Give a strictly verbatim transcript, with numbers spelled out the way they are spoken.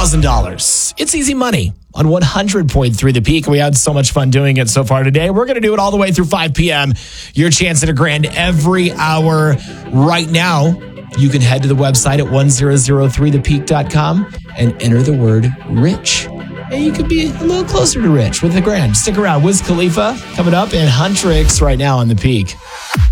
thousand dollars. It's easy money on one hundred point three The Peak. We had so much fun doing it so far today. We're going to do it all the way through five p.m. Your chance at a grand every hour right now. You can head to the website at one thousand three the peak dot com and enter the word rich. And you could be a little closer to rich with the grand. Stick around. Wiz Khalifa coming up and Huntrix right now on The Peak.